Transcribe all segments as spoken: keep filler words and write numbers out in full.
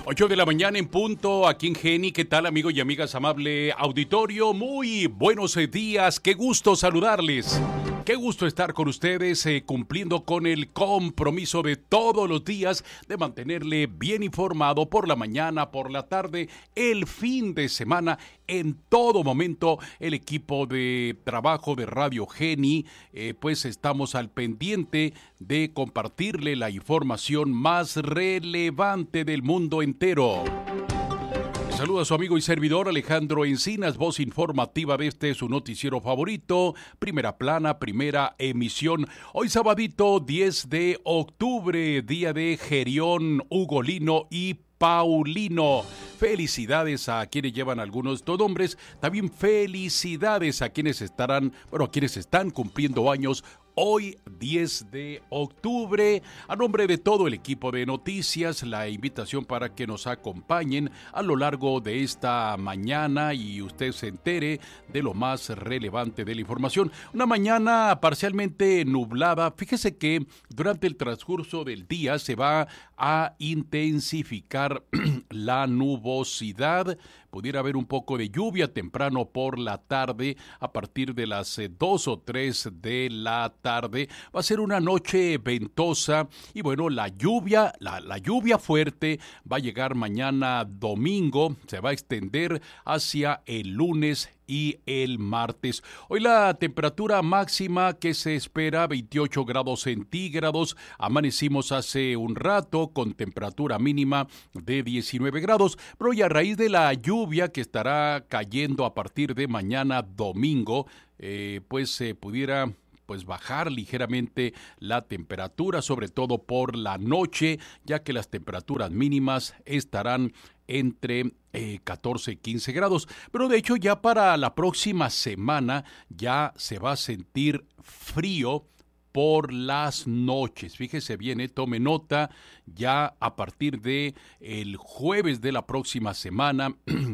ocho de la mañana en punto, aquí en Geni. ¿Qué tal, amigos y amigas, amable auditorio? Muy buenos días, qué gusto saludarles. Qué gusto estar con ustedes eh, cumpliendo con el compromiso de todos los días de mantenerle bien informado por la mañana, por la tarde, el fin de semana. En todo momento, el equipo de trabajo de Radio Geni, eh, pues estamos al pendiente de compartirle la información más relevante del mundo entero. Saluda a su amigo y servidor Alejandro Encinas, voz informativa de este su noticiero favorito, Primera Plana, primera emisión. Hoy sabadito diez de octubre, día de Gerión, Ugolino y Paulino. Felicidades a quienes llevan algunos nombres, también felicidades a quienes estarán, bueno, a quienes están cumpliendo años hoy diez de octubre. A nombre de todo el equipo de noticias, la invitación para que nos acompañen a lo largo de esta mañana y usted se entere de lo más relevante de la información. Una mañana parcialmente nublada. Fíjese que durante el transcurso del día se va a intensificar la nubosidad. Pudiera haber un poco de lluvia temprano por la tarde, a partir de las dos o tres de la tarde. Va a ser una noche ventosa y bueno, la lluvia, la, la lluvia fuerte va a llegar mañana domingo, se va a extender hacia el lunes y el martes. Hoy la temperatura máxima que se espera veintiocho grados centígrados. Amanecimos hace un rato con temperatura mínima de diecinueve grados, pero y a raíz de la lluvia que estará cayendo a partir de mañana domingo, eh, pues se eh, pudiera pues bajar ligeramente la temperatura, sobre todo por la noche, ya que las temperaturas mínimas estarán entre eh, catorce y quince grados. Pero de hecho ya para la próxima semana ya se va a sentir frío por las noches. Fíjese bien, eh, tome nota, ya a partir de el jueves de la próxima semana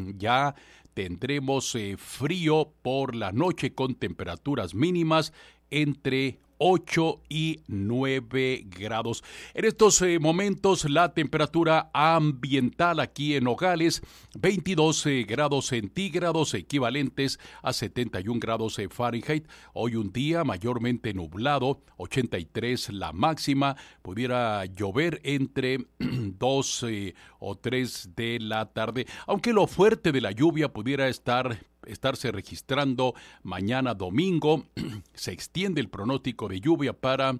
ya tendremos eh, frío por la noche con temperaturas mínimas entre ocho y nueve grados. En estos eh, momentos la temperatura ambiental aquí en Nogales, veintidós eh, grados centígrados, equivalentes a setenta y un grados eh, Fahrenheit. Hoy un día mayormente nublado, ochenta y tres la máxima, pudiera llover entre dos eh, o tres de la tarde, aunque lo fuerte de la lluvia pudiera estar estarse registrando mañana domingo. Se extiende el pronóstico de lluvia para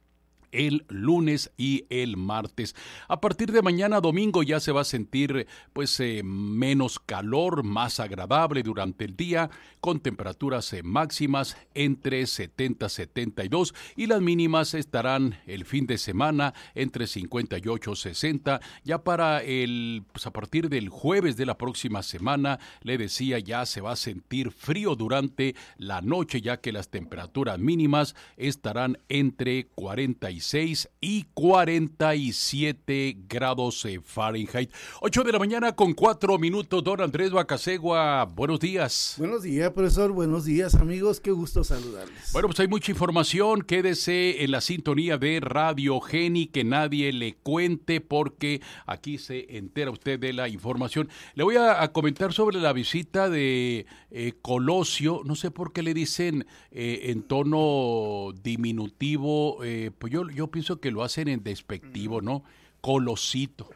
el lunes y el martes. A partir de mañana domingo ya se va a sentir pues eh, menos calor, más agradable durante el día, con temperaturas eh, máximas entre setenta y setenta y dos y las mínimas estarán el fin de semana entre cincuenta y ocho y sesenta. Ya para el pues a partir del jueves de la próxima semana, le decía, ya se va a sentir frío durante la noche, ya que las temperaturas mínimas estarán entre cuarenta y seis y cuarenta y siete grados Fahrenheit. ocho de la mañana con cuatro minutos. Don Andrés Bacasegua, buenos días. Buenos días, profesor. Buenos días, amigos. Qué gusto saludarles. Bueno, pues hay mucha información. Quédese en la sintonía de Radio Geni, que nadie le cuente, porque aquí se entera usted de la información. Le voy a, a comentar sobre la visita de eh, Colosio. No sé por qué le dicen eh, en tono diminutivo. Eh, pues yo Yo pienso que lo hacen en despectivo, ¿no? Colosito.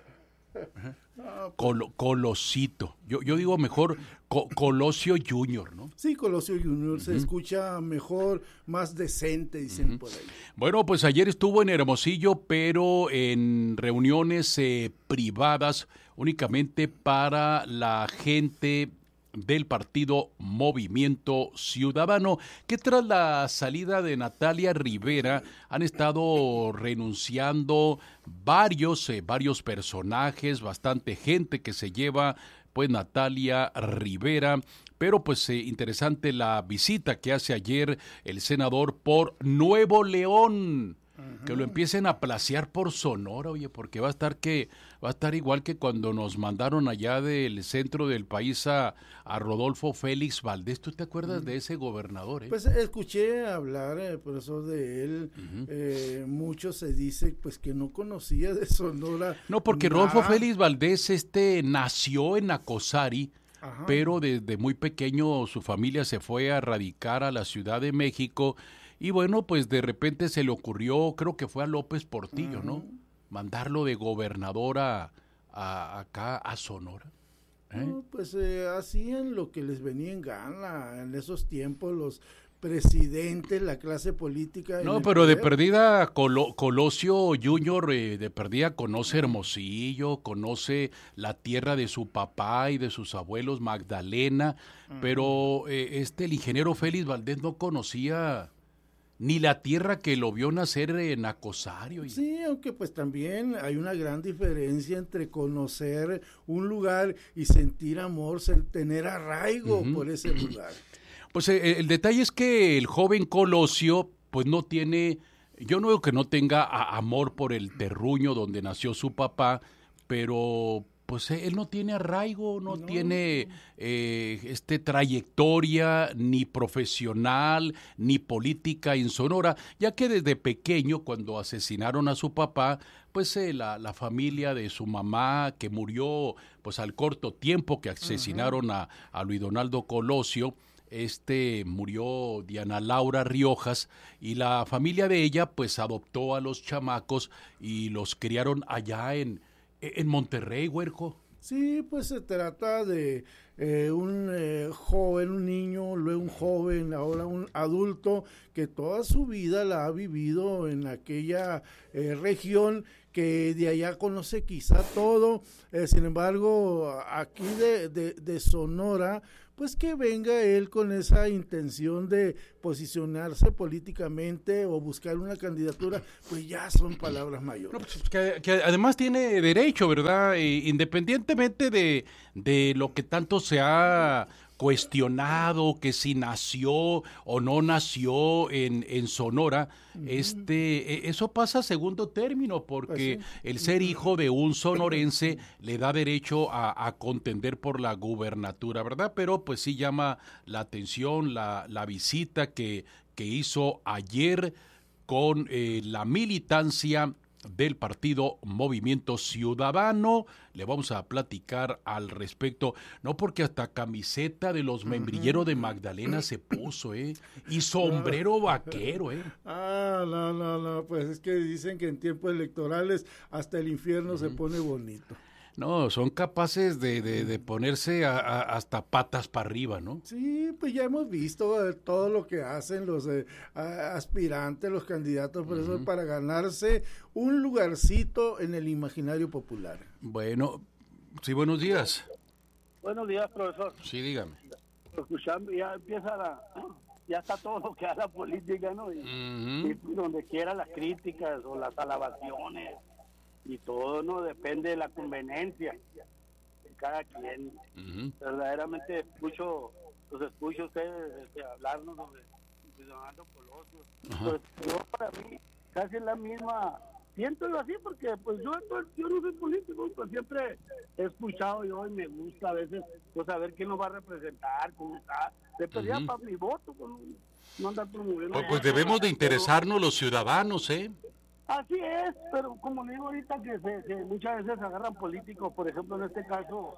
Colo, Colosito. Yo, yo digo mejor Co, Colosio Junior, ¿no? Sí, Colosio Junior. Uh-huh. Se escucha mejor, más decente, dicen uh-huh. por ahí. Bueno, pues ayer estuvo en Hermosillo, pero en reuniones eh, privadas únicamente para la gente del partido Movimiento Ciudadano, que tras la salida de Natalia Rivera han estado renunciando varios, eh, varios personajes, bastante gente que se lleva pues Natalia Rivera. Pero pues eh, interesante la visita que hace ayer el senador por Nuevo León. Uh-huh. Que lo empiecen a placear por Sonora, oye, porque va a estar que va a estar igual que cuando nos mandaron allá del centro del país a, a Rodolfo Félix Valdés. ¿Tú te acuerdas uh-huh. de ese gobernador? Eh? Pues escuché hablar, eh, por eso de él, uh-huh. eh, mucho se dice pues que no conocía de Sonora. No, porque nada. Rodolfo Félix Valdés este nació en Nacosari, ajá. pero desde muy pequeño su familia se fue a radicar a la Ciudad de México. Y bueno, pues de repente se le ocurrió, creo que fue a López Portillo, uh-huh. ¿no? Mandarlo de gobernador a, a acá a Sonora. ¿Eh? No, pues eh, hacían lo que les venía en gana en esos tiempos los presidentes, la clase política. No, pero poder. de perdida Colo, Colosio Junior, eh, de perdida conoce Hermosillo, conoce la tierra de su papá y de sus abuelos, Magdalena, uh-huh. pero eh, este el ingeniero Félix Valdés no conocía ni la tierra que lo vio nacer en Nacosari. Y... Sí, aunque pues también hay una gran diferencia entre conocer un lugar y sentir amor, tener arraigo uh-huh. por ese lugar. Pues eh, el detalle es que el joven Colosio pues no tiene, yo no digo que no tenga a, amor por el terruño donde nació su papá, pero pues él no tiene arraigo, no, no. tiene eh, este trayectoria ni profesional ni política en Sonora, ya que desde pequeño cuando asesinaron a su papá, pues eh, la, la familia de su mamá que murió pues al corto tiempo que asesinaron uh-huh. a, a Luis Donaldo Colosio, este murió Diana Laura Riojas y la familia de ella pues adoptó a los chamacos y los criaron allá en En Monterrey, Huerco. Sí, pues se trata de eh, un eh, joven, un niño, luego un joven, ahora un adulto que toda su vida la ha vivido en aquella eh, región que de allá conoce quizá todo, eh, sin embargo, aquí de, de, de Sonora, pues que venga él con esa intención de posicionarse políticamente o buscar una candidatura, pues ya son palabras mayores. No, pues que, que además tiene derecho, ¿verdad? E, independientemente de, de lo que tanto se ha cuestionado, que si nació o no nació en, en Sonora, uh-huh. este eso pasa a segundo término, porque pues sí. el ser hijo de un sonorense le da derecho a, a contender por la gubernatura, ¿verdad? Pero pues sí llama la atención la, la visita que, que hizo ayer con eh, la militancia del partido Movimiento Ciudadano. Le vamos a platicar al respecto, no porque hasta camiseta de los membrilleros de Magdalena se puso, ¿eh? Y sombrero vaquero, ¿eh? Ah, no, no, no, pues es que dicen que en tiempos electorales hasta el infierno uh-huh. se pone bonito. No, son capaces de, de, de ponerse a, a, hasta patas para arriba, ¿no? Sí, pues ya hemos visto eh, todo lo que hacen los eh, aspirantes, los candidatos, por uh-huh. eso para ganarse un lugarcito en el imaginario popular. Bueno, sí, buenos días. Buenos días, profesor. Sí, dígame. Escuchando, ya empieza la, ya está todo lo que hace la política, ¿no? Y, uh-huh. y donde quiera las críticas o las alabaciones. Y todo no depende de la conveniencia de cada quien. Uh-huh. Verdaderamente escucho, los escucho a ustedes este, hablarnos sobre Donaldo Colosio. Uh-huh. Pues yo para mí casi es la misma, siento así porque pues yo, yo no soy político, pues siempre he escuchado yo y me gusta a veces pues saber quién nos va a representar, cómo está. Le pedía uh-huh. para mi voto, pues, no andar promoviendo. Pues, pues debemos de interesarnos los ciudadanos, ¿eh? Así es, pero como le digo ahorita que, se, que muchas veces agarran políticos, por ejemplo en este caso,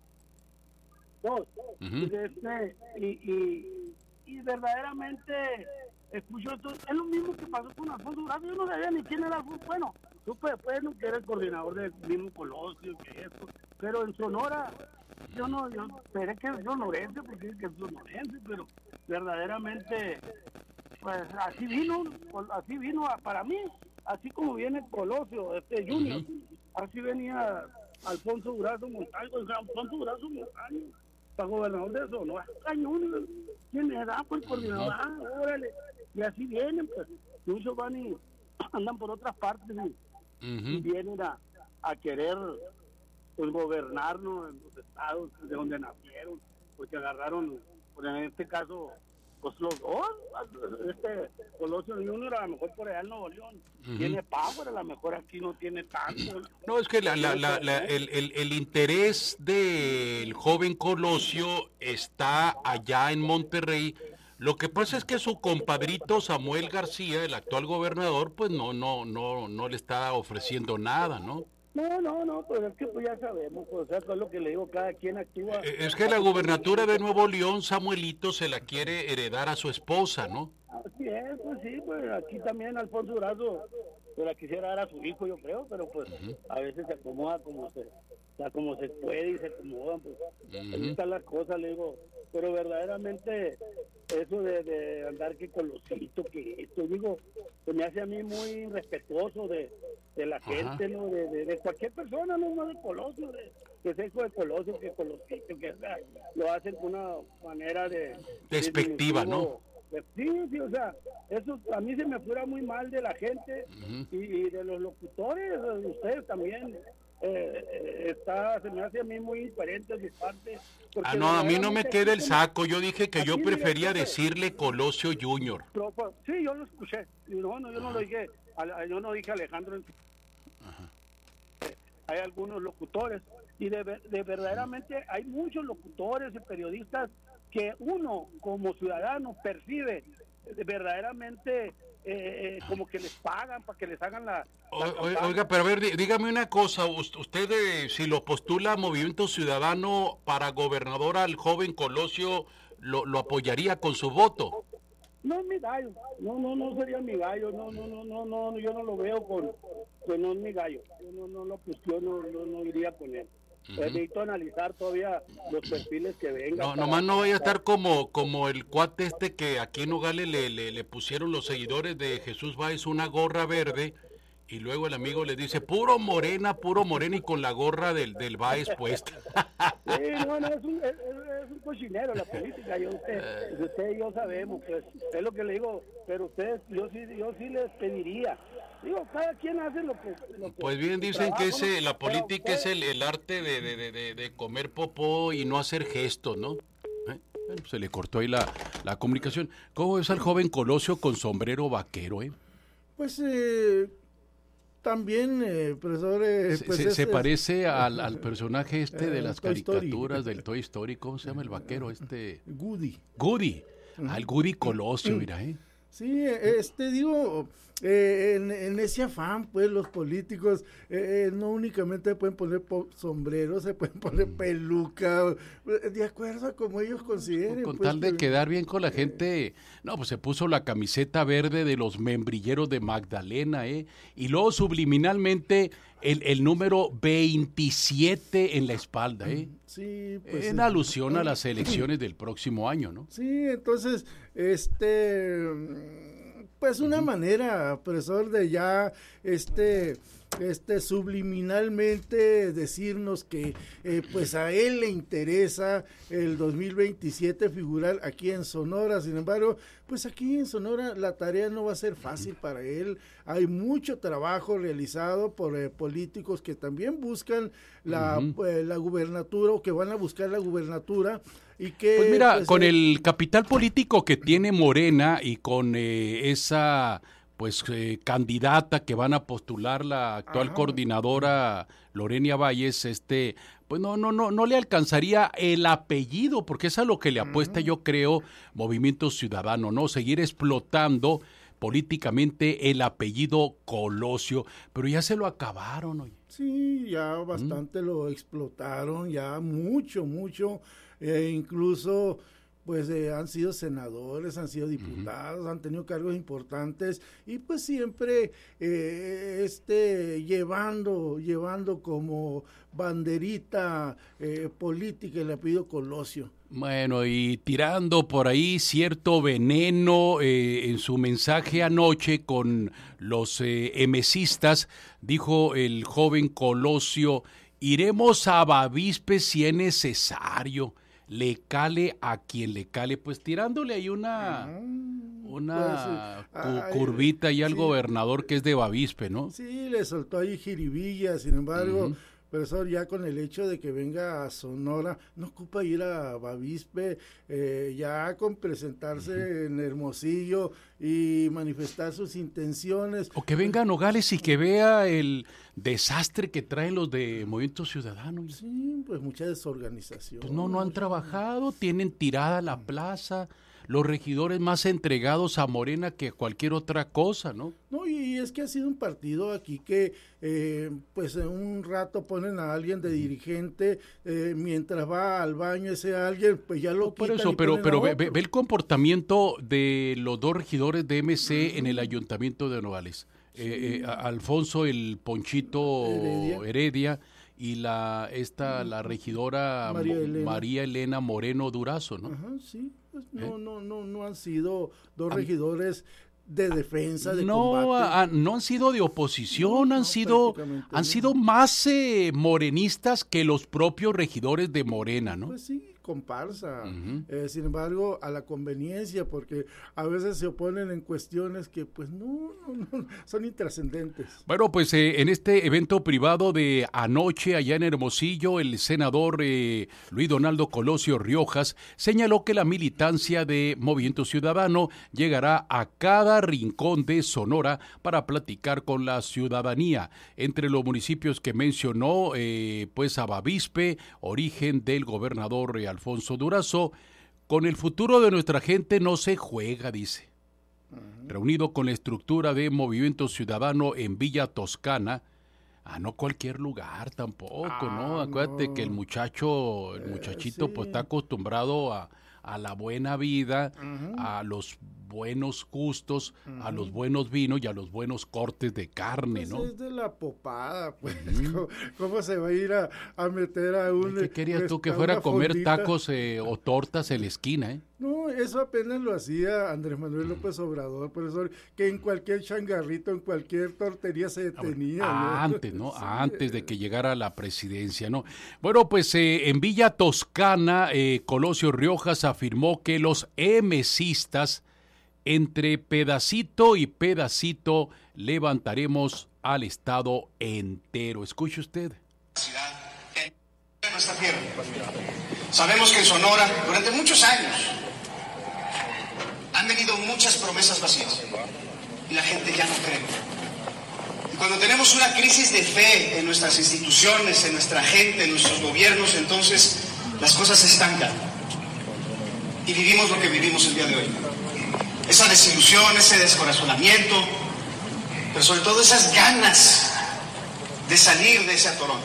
dos, uh-huh. este, y, y, y verdaderamente escucho esto, es lo mismo que pasó con Alfonso Durazo, yo no sabía ni quién era Alfonso, bueno, supe después no que era el coordinador del mismo Colosio, que esto, pero en Sonora, yo no, yo esperé que es sonorense, porque es que es sonorense, pero verdaderamente, pues así vino, así vino a, para mí. Así como viene Colosio, este Junior, uh-huh. así venía Alfonso Durazo Montalvo, o sea, Alfonso Durazo Montalvo, para gobernador de Sonora, cañón, ¿quién era? Pues coordinador, uh-huh. ah, órale, y así vienen, pues, muchos van y andan por otras partes y, uh-huh. y vienen a, a querer, pues, gobernarnos en los estados de donde nacieron, porque agarraron, pues, en este caso, pues los dos, este Colosio Junior a lo mejor por allá en Nuevo León uh-huh. tiene power, a lo mejor aquí no tiene tanto. No, es que la, la, la, la, el, el, el interés del joven Colosio está allá en Monterrey. Lo que pasa es que su compadrito Samuel García, el actual gobernador, pues no, no, no, no le está ofreciendo nada, ¿no? No, no, no, pues es que pues ya sabemos, pues, o sea, es lo que le digo, cada quien actúa. Es que la gubernatura de Nuevo León, Samuelito, se la quiere heredar a su esposa, ¿no? Así es, pues sí, pues aquí también Alfonso Durazo se la quisiera dar a su hijo, yo creo, pero pues uh-huh. a veces se acomoda como se, o sea, como se puede y se acomodan, pues uh-huh. ahí están las cosas, le digo, pero verdaderamente eso de, de andar que Colosito, que esto, digo, se me hace a mí muy respetuoso de, de la gente, uh-huh. ¿no? De, de, de cualquier persona, no, no de Colosio, de, que sea hijo de Colosio, que Colosito, que o sea, lo hacen con una manera de... despectiva, ¿no? Sí, sí, o sea, eso a mí se me fuera muy mal de la gente uh-huh. y, y de los locutores, de ustedes también. Eh, está, se me hace a mí muy incoherente de parte. Ah, no, a mí no me queda el saco. Yo dije que yo prefería decirle Colosio Junior. Sí, yo lo escuché. No, no, yo no lo dije. Yo no dije Alejandro. Uh-huh. Hay algunos locutores y de, de verdaderamente hay muchos locutores y periodistas que uno como ciudadano percibe verdaderamente eh, como que les pagan para que les hagan la, la o, oiga, pero a ver, dígame una cosa, usted eh, si lo postula Movimiento Ciudadano para gobernador al joven Colosio, ¿lo, lo apoyaría con su voto? No es mi gallo, no, no, no sería mi gallo, no, no, no, no, no, yo no lo veo con, pues no es mi gallo, yo no, no lo pues, yo no, no, no iría con él. Uh-huh. Necesito analizar todavía los perfiles que vengan. No, nomás no vaya a estar como como el cuate este que aquí en Nogales le, le, le pusieron los seguidores de Jesús Báez una gorra verde y luego el amigo le dice puro morena, puro morena y con la gorra del, del Báez puesta. Sí, no, no, es un, es, es un cochinero la política, yo, usted, usted y yo sabemos, pues, es lo que le digo, pero ustedes, yo sí, yo sí les pediría. Digo, cada quien hace lo que... Lo que pues bien, dicen trabajo, que ese, la política es el, el arte de, de, de, de comer popó y no hacer gestos, ¿no? ¿Eh? Bueno, se le cortó ahí la, la comunicación. ¿Cómo es al joven Colosio con sombrero vaquero, eh? Pues eh, también, eh, profesor... Eh, se, pues se, es, se parece al, al personaje este de las Toy caricaturas Story. del Toy Story. ¿Cómo se llama el vaquero este? Goody. Goody. Al Goody Colosio, mira, ¿eh? Sí, este, digo, eh, en, en ese afán, pues, los políticos eh, no únicamente pueden poner po- sombreros, se pueden poner peluca, de acuerdo a como ellos consideren. Con pues, tal de que, quedar bien con la gente, no, pues se puso la camiseta verde de los membrilleros de Magdalena, ¿eh? Y luego subliminalmente el, el número veintisiete en la espalda, ¿eh? Sí, pues. En alusión a las elecciones del próximo año, ¿no? Sí, entonces, este, pues una uh-huh. manera, profesor, de ya, este, este, subliminalmente decirnos que, eh, pues a él le interesa el dos mil veintisiete figurar aquí en Sonora. Sin embargo, pues aquí en Sonora la tarea no va a ser fácil para él. Hay mucho trabajo realizado por eh, políticos que también buscan la, uh-huh. eh, la gubernatura o que van a buscar la gubernatura. Y que, pues mira, pues, con eh, el capital político que tiene Morena y con eh, esa pues eh, candidata que van a postular la actual Ajá. coordinadora Lorena Valles, este, pues no, no, no, no le alcanzaría el apellido, porque es a lo que le apuesta, uh-huh. yo creo, Movimiento Ciudadano, ¿no? Seguir explotando políticamente el apellido Colosio, pero ya se lo acabaron, oye. Sí, ya bastante ¿Mm? Lo explotaron, ya mucho, mucho, eh, incluso pues eh, han sido senadores, han sido diputados, uh-huh. han tenido cargos importantes y pues siempre eh, este llevando, llevando como banderita eh, política el apellido Colosio. Bueno, y tirando por ahí cierto veneno eh, en su mensaje anoche con los eh, emesistas, dijo el joven Colosio, iremos a Bavispe si es necesario. Le cale a quien le cale, pues tirándole ahí una una pues, cu- curvita ahí al sí, gobernador que es de Bavispe, ¿no? Sí, le soltó ahí jiribilla, sin embargo, uh-huh. profesor, ya con el hecho de que venga a Sonora, no ocupa ir a Bavispe, eh, ya con presentarse uh-huh. en Hermosillo y manifestar sus intenciones. O que venga a Nogales y que vea el desastre que traen los de Movimiento Ciudadano. Sí, pues mucha desorganización. Pues no, no han trabajado, tienen tirada la plaza, los regidores más entregados a Morena que a cualquier otra cosa, ¿no? No, y es que ha sido un partido aquí que, eh, pues en un rato ponen a alguien de dirigente, eh, mientras va al baño ese alguien, pues ya lo no, por quitan eso, y pero, pero ve, ve, ve el comportamiento de los dos regidores de M C uh-huh. en el ayuntamiento de Nogales. Sí. Eh, eh, Alfonso el Ponchito Heredia, Heredia y la esta uh-huh. la regidora María Elena. María Elena Moreno Durazo, ¿no? Ajá, sí. Pues no, ¿Eh? no, no, no han sido dos regidores de defensa, de no, combate. A, no han sido de oposición, no, han no, sido han no. sido más eh, morenistas que los propios regidores de Morena, ¿no? Pues sí, comparsa. Uh-huh. Eh, sin embargo, a la conveniencia, porque a veces se oponen en cuestiones que pues no, no, no son intrascendentes. Bueno, pues eh, en este evento privado de anoche allá en Hermosillo, el senador eh, Luis Donaldo Colosio Riojas señaló que la militancia de Movimiento Ciudadano llegará a cada rincón de Sonora para platicar con la ciudadanía. Entre los municipios que mencionó, eh, pues a Bavispe, origen del gobernador eh, Alfonso Durazo, con el futuro de nuestra gente no se juega, dice. Uh-huh. Reunido con la estructura de Movimiento Ciudadano en Villa Toscana, a no cualquier lugar tampoco, ah, ¿no? Acuérdate no. que el muchacho, el muchachito, eh, sí. pues está acostumbrado a, a la buena vida, uh-huh. a los buenos gustos, uh-huh. a los buenos vinos y a los buenos cortes de carne, pues ¿no? Es de la popada, pues. Uh-huh. ¿Cómo, ¿Cómo se va a ir a, a meter a un... ¿Qué querías tú que fuera a comer fondita? Tacos eh, o tortas en la esquina, eh? No, eso apenas lo hacía Andrés Manuel López Obrador, profesor, que en cualquier changarrito, en cualquier tortería se detenía. Ah, ¿no? Antes, ¿no? Sí. Antes de que llegara a la presidencia, ¿no? Bueno, pues eh, en Villa Toscana, eh, Colosio Riojas afirmó que los emesistas, entre pedacito y pedacito, levantaremos al Estado entero. Escuche usted. En nuestra tierra. Sabemos que en Sonora, durante muchos años, han venido muchas promesas vacías y la gente ya no cree. Y cuando tenemos una crisis de fe en nuestras instituciones, en nuestra gente, en nuestros gobiernos, entonces las cosas se estancan y vivimos lo que vivimos el día de hoy. Esa desilusión, ese descorazonamiento, pero sobre todo esas ganas de salir de ese atorón.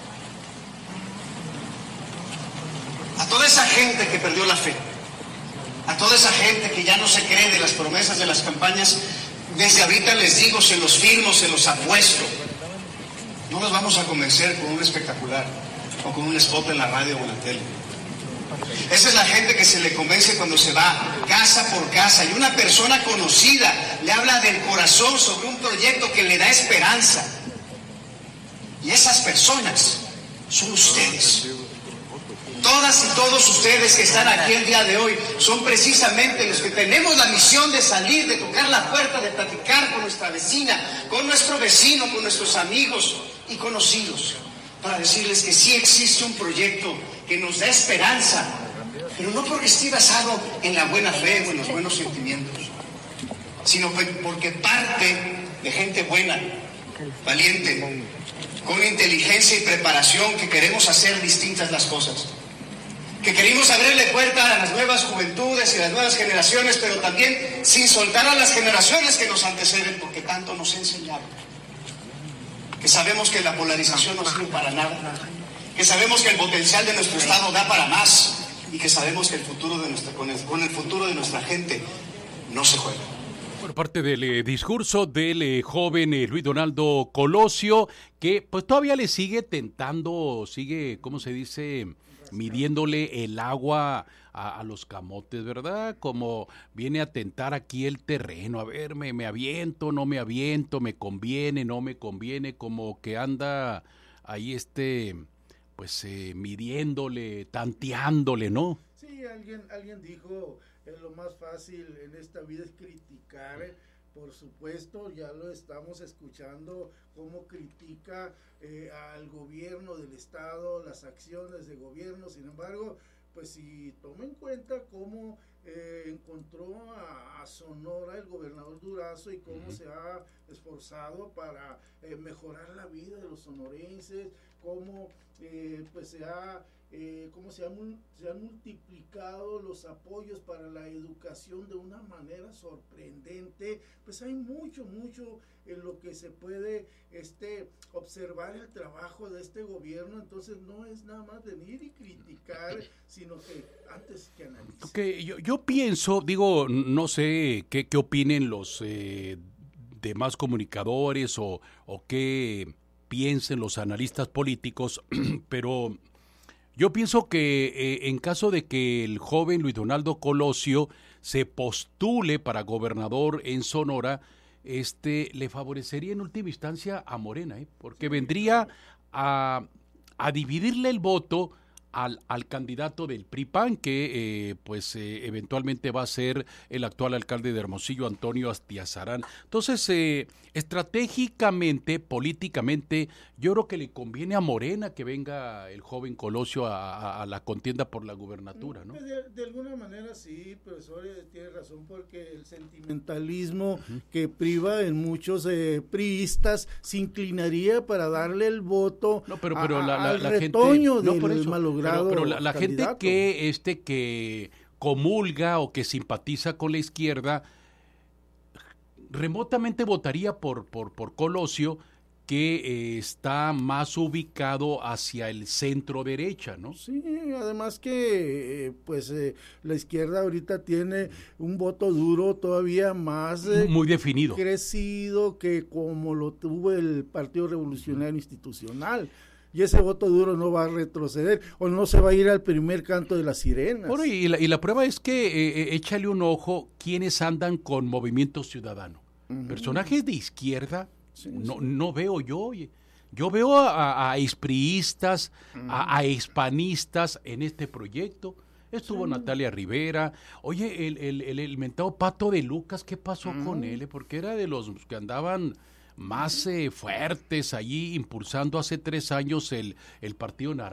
A toda esa gente que perdió la fe, a toda esa gente que ya no se cree de las promesas de las campañas, desde ahorita les digo, se los firmo, se los apuesto. No los vamos a convencer con un espectacular o con un spot en la radio o en la tele. Esa es la gente que se le convence cuando se va casa por casa y una persona conocida le habla del corazón sobre un proyecto que le da esperanza. Y esas personas son ustedes. Todas y todos ustedes que están aquí el día de hoy son precisamente los que tenemos la misión de salir, de tocar la puerta, de platicar con nuestra vecina, con nuestro vecino, con nuestros amigos y conocidos, para decirles que sí existe un proyecto que nos da esperanza, pero no porque esté basado en la buena fe o en los buenos sentimientos, sino porque parte de gente buena, valiente, con inteligencia y preparación, que queremos hacer distintas las cosas, que queremos abrirle puerta a las nuevas juventudes y a las nuevas generaciones, pero también sin soltar a las generaciones que nos anteceden, porque tanto nos enseñaron, que sabemos que la polarización no sirve para nada, que sabemos que el potencial de nuestro Estado da para más y que sabemos que el futuro de nuestra, con, el, con el futuro de nuestra gente no se juega. Por parte del eh, discurso del eh, joven eh, Luis Donaldo Colosio, que pues todavía le sigue tentando, sigue, ¿cómo se dice?, midiéndole el agua a, a los camotes, ¿verdad? Como viene a tentar aquí el terreno, a ver, me, me aviento, no me aviento, me conviene, no me conviene, como que anda ahí este, pues eh, midiéndole, tanteándole, ¿no? Sí, alguien, alguien dijo, eh, lo más fácil en esta vida es criticar, por supuesto, ya lo estamos escuchando, cómo critica eh, al gobierno del estado, las acciones de gobierno. Sin embargo, pues si toma en cuenta cómo eh, encontró a, a Sonora el gobernador Durazo y cómo uh-huh. se ha esforzado para eh, mejorar la vida de los sonorenses, cómo eh, pues se ha eh, cómo se, ha, se han multiplicado los apoyos para la educación de una manera sorprendente. Pues hay mucho, mucho en lo que se puede este, observar el trabajo de este gobierno. Entonces no es nada más venir y criticar, sino que antes que analizar. Okay, yo, yo pienso, digo, no sé qué, qué opinen los eh, demás comunicadores o, o qué piensen los analistas políticos, pero yo pienso que eh, en caso de que el joven Luis Donaldo Colosio se postule para gobernador en Sonora, este le favorecería en última instancia a Morena, ¿eh? Porque vendría a, a dividirle el voto al, al candidato del P R I-PAN, que eh, pues eh, eventualmente va a ser el actual alcalde de Hermosillo, Antonio Astiazarán. Entonces, eh, estratégicamente, políticamente, yo creo que le conviene a Morena que venga el joven Colosio a, a, a la contienda por la gubernatura, ¿no? De, de alguna manera sí, profesor, eh, tiene razón, porque el sentimentalismo uh-huh. que priva en muchos eh, priistas se inclinaría para darle el voto no, pero, pero a, la, la, al la retoño gente, del no, por eso, malogrado pero, pero la, la gente candidato. que este que comulga o que simpatiza con la izquierda remotamente votaría por, por, por Colosio, que eh, está más ubicado hacia el centro derecha, ¿no? Sí, además que eh, pues eh, la izquierda ahorita tiene un voto duro todavía más eh, muy definido, crecido que como lo tuvo el Partido Revolucionario Institucional. Y ese voto duro no va a retroceder o no se va a ir al primer canto de las sirenas. Bueno, y la, y la prueba es que eh, échale un ojo quienes andan con Movimiento Ciudadano. Uh-huh. Personajes de izquierda, sí, no, sí. no veo yo. Yo veo a, a expriistas, uh-huh. a, a expanistas en este proyecto. Estuvo sí. Natalia Rivera. Oye, el, el, el, el mentado Pato de Lucas, ¿qué pasó uh-huh. con él? Porque era de los que andaban más eh, fuertes allí impulsando hace tres años el, el Partido Naranja.